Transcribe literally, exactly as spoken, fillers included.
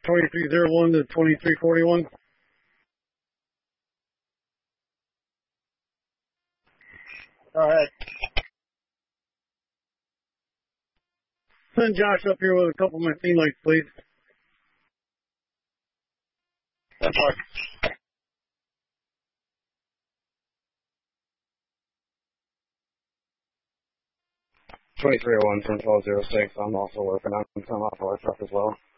twenty-three oh one to twenty-three forty-one. All right. Send Josh up here with a couple of my scene lights, please. That's fine. twenty-three oh one from twelve oh six. I'm also working on some off our truck as well.